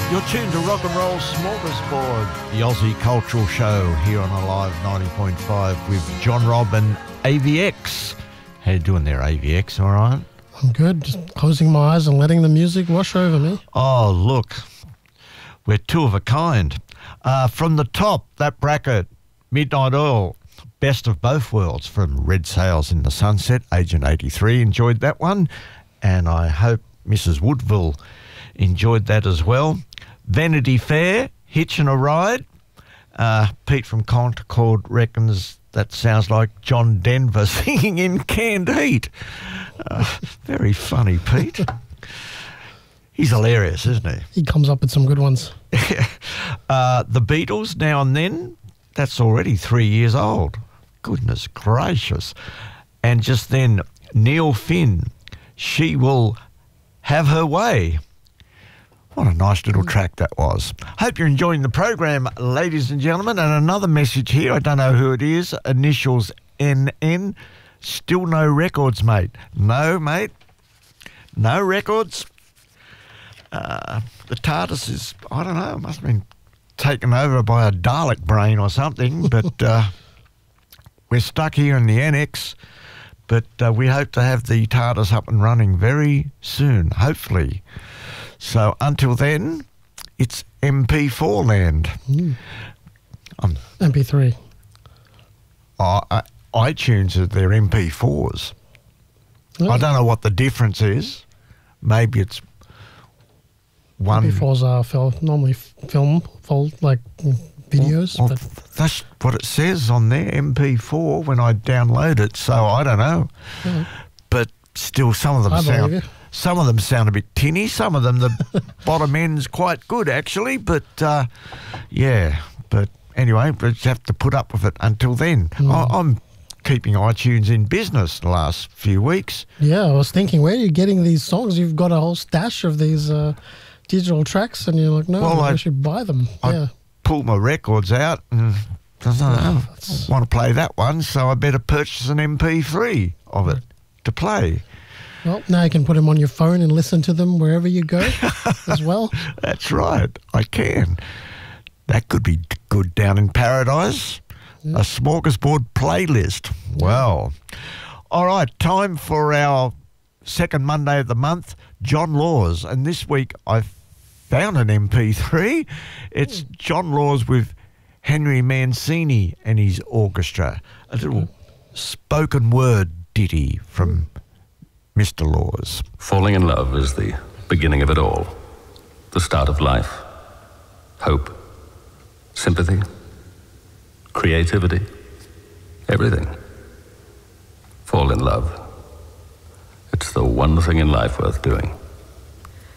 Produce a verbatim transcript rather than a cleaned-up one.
You're tuned to Rock and Roll Smorgasbord, the Aussie cultural show here on Alive ninety point five with John Robb and A V X. How you doing there, A V X? All right? I'm good. Just closing my eyes and letting the music wash over me. Oh, look. We're two of a kind. Uh, from the top, that bracket, Midnight Oil, Best of Both Worlds from Red Sails in the Sunset, Agent eighty-three enjoyed that one. And I hope Missus Woodville enjoyed that as well. Vanity Fair, Hitching a Ride. Uh, Pete from Concord reckons that sounds like John Denver singing in Canned Heat. Uh, very funny, Pete. He's hilarious, isn't he? He comes up with some good ones. uh, the Beatles, Now and Then. That's already three years old. Goodness gracious. And just then, Neil Finn, She Will Have Her Way. What a nice little track that was. Hope you're enjoying the program, ladies and gentlemen. And another message here, I don't know who it is, initials N N. Still no records, mate. No, mate. No records. Uh, the TARDIS is, I don't know, must have been taken over by a Dalek brain or something. But uh, we're stuck here in the annex. But uh, we hope to have the TARDIS up and running very soon, hopefully. So until then, it's M P four land. Mm. Um, M P three. Uh, uh, iTunes are their M P fours. Oh. I don't know what the difference is. Maybe it's one. M P fours are fil- normally f- film, full, like mm, videos. Well, well, but that's what it says on there, M P four, when I download it. So I don't know. yeah. But still, some of them I sound. believe you. Some of them sound a bit tinny. Some of them, the bottom end's quite good, actually. But, uh, yeah. But anyway, we just have to put up with it until then. Mm. I, I'm keeping iTunes in business the last few weeks. Yeah, I was thinking, where are you getting these songs? You've got a whole stash of these uh, digital tracks, and you're like, no, Well, I, I- should buy them. I yeah. pull my records out and I don't know, that's- I want to play that one, so I better purchase an M P three of it to play. Well, now you can put them on your phone and listen to them wherever you go as well. That's right, I can. That could be good down in paradise. Yeah. A smorgasbord playlist. Wow. All right, time for our second Monday of the month, John Laws. And this week I found an M P three. It's John Laws with Henry Mancini and his orchestra. A little spoken word ditty from Mister Laws. Falling in love is the beginning of it all, the start of life. Hope, sympathy, creativity, everything. Fall in love. It's the one thing in life worth doing.